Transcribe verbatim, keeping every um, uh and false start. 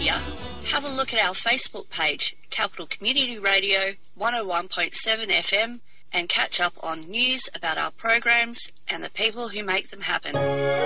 media, have a look at our Facebook page, Capital Community Radio one oh one point seven F M, and catch up on news about our programs and the people who make them happen.